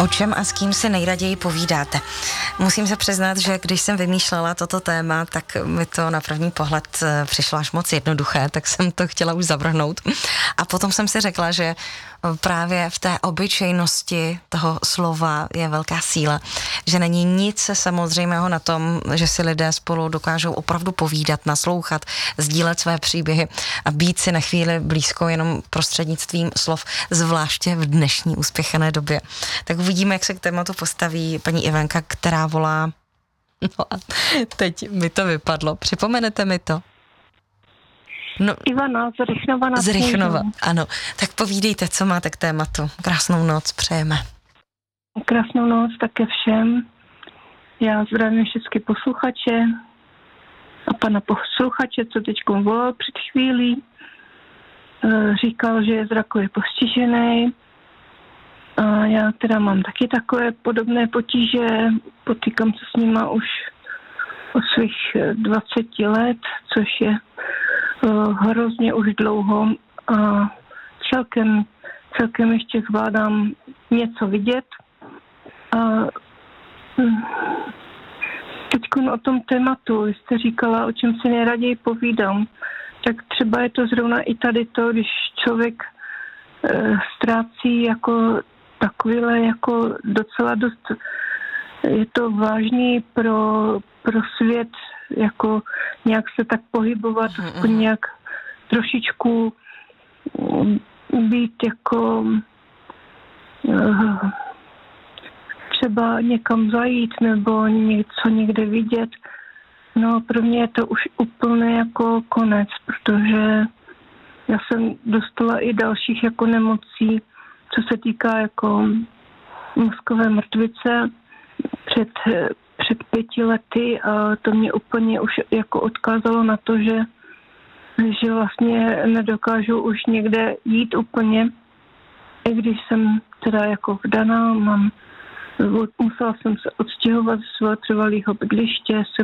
O čem a s kým si nejraději povídáte? Musím se přiznat, že když jsem vymýšlela toto téma, tak mi to na první pohled přišlo až moc jednoduché, tak jsem to chtěla už zavrhnout. A potom jsem si řekla, že právě v té obyčejnosti toho slova je velká síla, že není nic samozřejmého na tom, že si lidé spolu dokážou opravdu povídat, naslouchat, sdílet své příběhy a být si na chvíli blízko jenom prostřednictvím slov, zvláště v dnešní uspěchané době. Tak uvidíme, jak se k tématu postaví paní Ivenka, která volá. No a teď mi to vypadlo. Připomenete mi to? No, Ivana z Rychnova nad z Rychnova, Sněžou. ano. Tak povídejte, co máte k tématu. Krásnou noc přejeme. Krásnou noc také všem. Já zdravím všechny posluchače a pana posluchače, co teď volal před chvílí. Říkal, že je zrakově postižený. A já teda mám taky takové podobné potíže. Potýkám se s nima už od svých 20 let, což je hrozně už dlouho. A celkem ještě zvládám něco vidět. A teď o tom tématu, jste říkala, o čem si nejraději povídám, tak třeba je to zrovna i tady to, když člověk ztrácí jako takovýhle jako docela dost, je to vážný pro svět, jako nějak se tak pohybovat, nějak trošičku být jako třeba někam zajít nebo něco někde vidět. No pro mě je to už úplně jako konec, protože já jsem dostala i dalších jako nemocí, co se týká jako mozkové mrtvice před 5 lety a to mě úplně už jako odkázalo na to, že vlastně nedokážu už někde jít úplně, i když jsem teda jako vdaná, musela jsem se odstěhovat ze svého trvalého bydliště, jsem